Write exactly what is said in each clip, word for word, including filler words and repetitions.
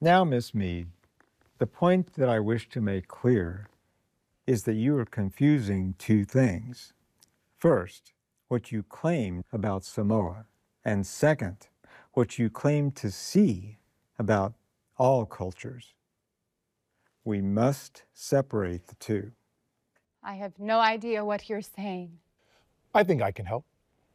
Now, Miss Mead, the point that I wish to make clear is that you are confusing two things. First, what you claim about Samoa, and second, what you claim to see about all cultures. We must separate the two. I have no idea what you're saying. I think I can help.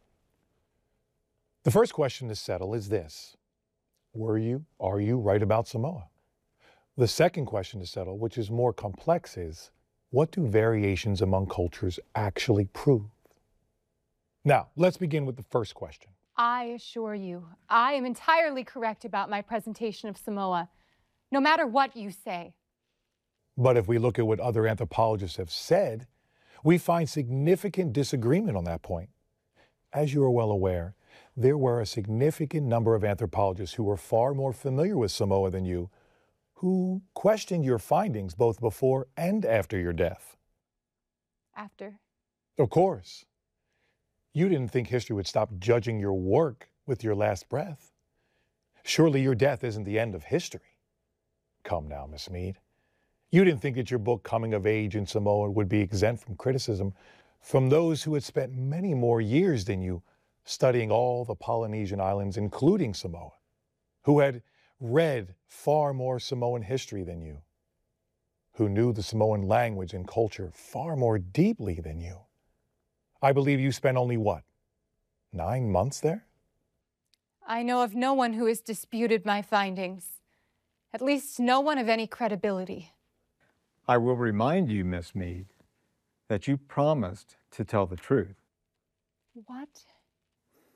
The first question to settle is this: were you, are you right about Samoa? The second question to settle, which is more complex, is what do variations among cultures actually prove? Now, let's begin with the first question. I assure you, I am entirely correct about my presentation of Samoa, no matter what you say. But if we look at what other anthropologists have said, we find significant disagreement on that point. As you are well aware, there were a significant number of anthropologists who were far more familiar with Samoa than you, who questioned your findings both before and after your death. After? Of course. You didn't think history would stop judging your work with your last breath. Surely your death isn't the end of history. Come now, Miss Mead. You didn't think that your book, Coming of Age in Samoa, would be exempt from criticism from those who had spent many more years than you studying all the Polynesian islands, including Samoa, who had read far more Samoan history than you, who knew the Samoan language and culture far more deeply than you. I believe you spent only, what, nine months there? I know of no one who has disputed my findings. At least no one of any credibility. I will remind you, Miss Mead, that you promised to tell the truth. What?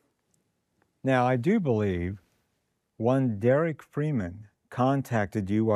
Now, I do believe one Derek Freeman contacted you